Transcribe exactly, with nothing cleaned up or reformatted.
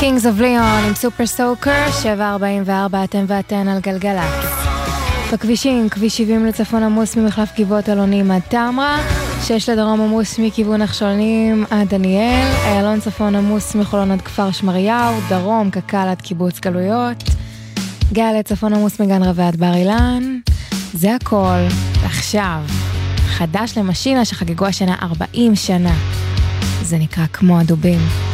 Kings of Leon עם סופר סוקר, שבע ארבעים וארבע אתם ואתן על גלגלץ. בכבישים, כביש שבעים לצפון עמוס ממחלף גבעות אלונים עד תמרה, שש לדרום עמוס מכיוון נחשונים עד דניאל, איילון צפון עמוס מחולון עד כפר שמריהו, דרום קקל עד קיבוץ גלויות, גל לצפון עמוס מגן רבי עד בר אילן. זה הכל. עכשיו, חדש למשינה שחגגו השנה ארבעים שנה. זה נקרא כמו הדובים.